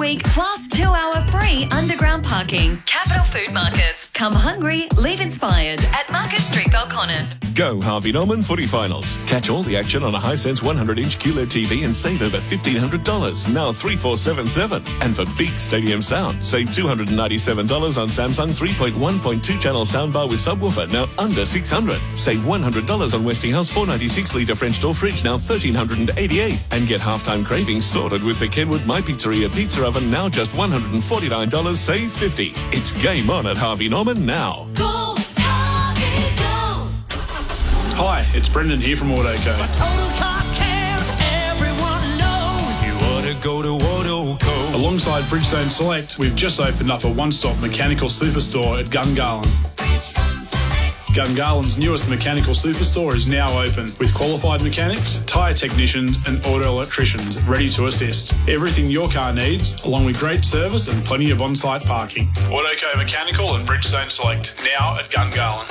week, plus 2-hour free underground parking. Capital Food Markets. Come hungry, leave inspired at Market Street, Belconnen. Go Harvey Norman Footy Finals. Catch all the action on a Hisense 100-inch QLED TV and save over $1,500, now $3,477. And for big stadium sound, save $297 on Samsung 3.1.2 channel soundbar with subwoofer, now under $600. Save $100 on Westinghouse 496-litre French door fridge, now $1,388. And get halftime cravings sorted with the Kenwood My Pizzeria pizza oven, now just $149, save $50. It's game on at Harvey Norman now. Go, Harvey, go. Hi, it's Brendan here from Autoco. For total car care, everyone knows you ought to go to Autoco. Alongside Bridgestone Select, we've just opened up a one-stop mechanical superstore at Gungahlin. Gungahlин's newest mechanical superstore is now open with qualified mechanics, tyre technicians and auto electricians ready to assist. Everything your car needs, along with great service and plenty of on-site parking. Autoco Mechanical and Bridgestone Select, now at Gungahlin.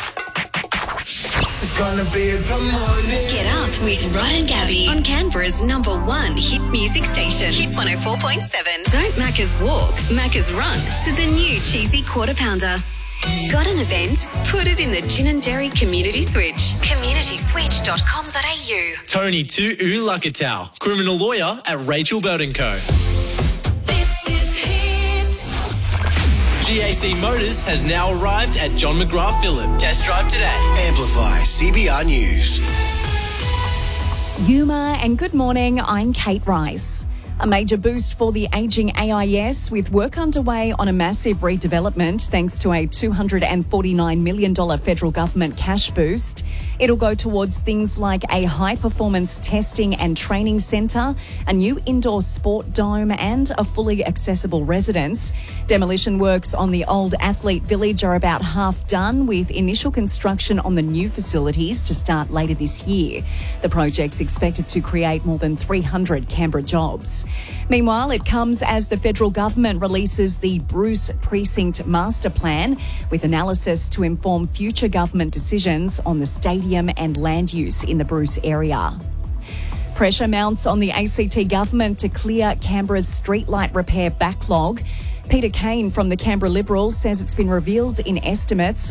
It's gonna be a good morning. Get up with Rod and Gabby on Canberra's #1 hit music station, Hit 104.7. Don't Macca's walk, Macca's run to the new cheesy quarter pounder. Got an event? Put it in the Gin and Dairy Community Switch. communityswitch.com.au. Tony Tu Lakatau, criminal lawyer at Rachel Burton Co. This is Hit. GAC Motors has now arrived at John McGrath Phillip. Test drive today. Amplify CBR News. Yuma and good morning, I'm Kate Rice. A major boost for the ageing AIS with work underway on a massive redevelopment thanks to a $249 million federal government cash boost. It'll go towards things like a high-performance testing and training centre, a new indoor sport dome and a fully accessible residence. Demolition works on the old Athlete Village are about half done, with initial construction on the new facilities to start later this year. The project's expected to create more than 300 Canberra jobs. Meanwhile, it comes as the federal government releases the Bruce Precinct Master Plan with analysis to inform future government decisions on the stadium and land use in the Bruce area. Pressure mounts on the ACT government to clear Canberra's streetlight repair backlog. Peter Kane from the Canberra Liberals says it's been revealed in estimates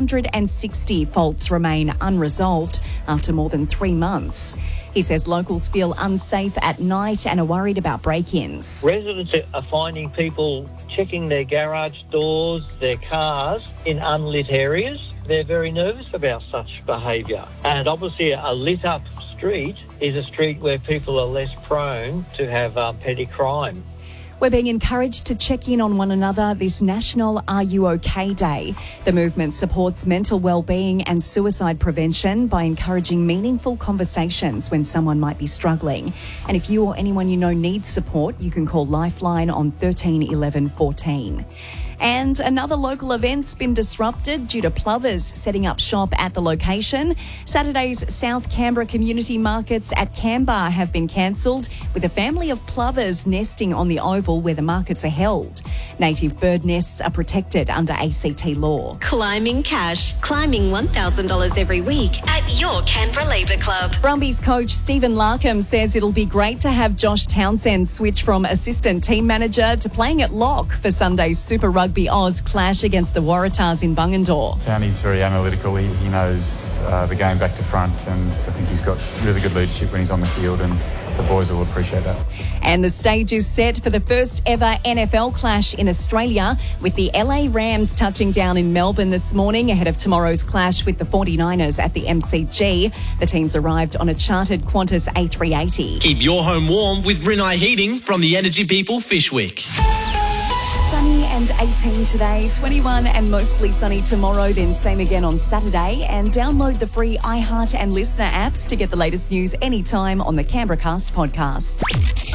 460 faults remain unresolved after more than 3 months. He says locals feel unsafe at night and are worried about break-ins. Residents are finding people checking their garage doors, their cars in unlit areas. They're very nervous about such behaviour. And obviously a lit-up street is a street where people are less prone to have petty crime. We're being encouraged to check in on one another this National Are You OK Day. The movement supports mental well-being and suicide prevention by encouraging meaningful conversations when someone might be struggling. And if you or anyone you know needs support, you can call Lifeline on 13 11 14. And another local event's been disrupted due to plovers setting up shop at the location. Saturday's South Canberra community markets at Canberra have been cancelled, with a family of plovers nesting on the oval where the markets are held. Native bird nests are protected under ACT law. Climbing cash. Climbing $1,000 every week at your Canberra Labour Club. Brumbies coach Stephen Larkham says it'll be great to have Josh Townsend switch from assistant team manager to playing at lock for Sunday's Super Rugby Oz clash against the Waratahs in Bungendore. Townie's very analytical. He knows the game back to front, and I think he's got really good leadership when he's on the field, and the boys will appreciate that. And the stage is set for the first ever NFL clash in Australia, with the LA Rams touching down in Melbourne this morning ahead of tomorrow's clash with the 49ers at the MCG. The teams arrived on a chartered Qantas A380. Keep your home warm with Rinnai Heating from the Energy People Fishwick. Sunny and 18 today, 21 and mostly sunny tomorrow, then same again on Saturday. And download the free iHeart and Listener apps to get the latest news anytime on the Canberra Cast podcast.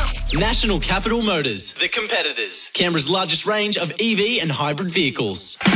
National Capital Motors, the competitors. Canberra's largest range of EV and hybrid vehicles.